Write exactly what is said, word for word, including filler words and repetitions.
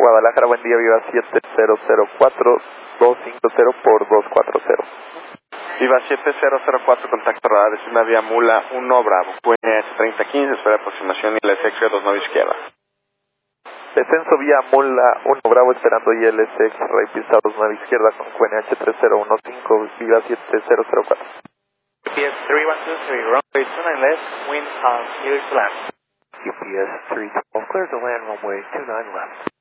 Guadalajara, buen día, Viva siete cero cero cuatro dos cinco cero por dos cuatro cero. Viva siete cero cero cuatro, contacto radar, es una vía Mula uno Bravo, Q N H treinta quince, espera aproximación y la S X dos nueve izquierda. Descenso vía Mula uno Bravo, esperando I L S X, Ray pista dos nueve izquierda con Q N H tres cero uno cinco, Viva siete cero cero cuatro. U P S three one two three, runway two nine left, wind calm, clear to land. U P S three twelve, clear to land, runway two nine left.